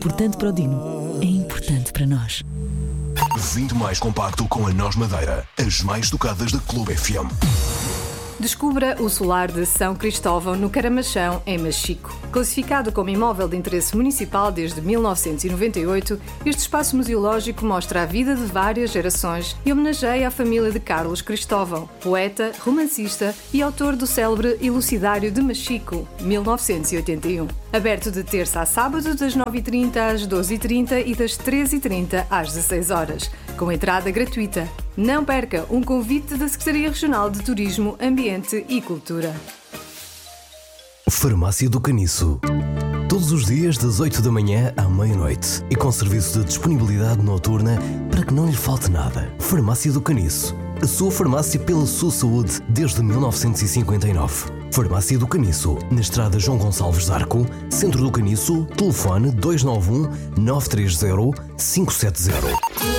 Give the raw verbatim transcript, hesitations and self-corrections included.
Importante para o Dino, é importante para nós. vinte mais compacto com a Nós Madeira, as mais tocadas da Clube F M. Descubra o solar de São Cristóvão, no Caramachão, em Machico. Classificado como imóvel de interesse municipal desde mil novecentos e noventa e oito, este espaço museológico mostra a vida de várias gerações e homenageia a família de Carlos Cristóvão, poeta, romancista e autor do célebre Elucidário de Machico, mil novecentos e oitenta e um. Aberto de terça a sábado, das nove e trinta às doze e trinta e das treze e trinta às dezasseis horas, com entrada gratuita. Não perca um convite da Secretaria Regional de Turismo, Ambiente e Cultura. Farmácia do Caniço. Todos os dias das oito da manhã à meia-noite e com serviço de disponibilidade noturna para que não lhe falte nada. Farmácia do Caniço. A sua farmácia pela sua saúde desde mil novecentos e cinquenta e nove. Farmácia do Caniço, na estrada João Gonçalves de Arco, Centro do Caniço, telefone dois nove um, nove três zero, cinco sete zero.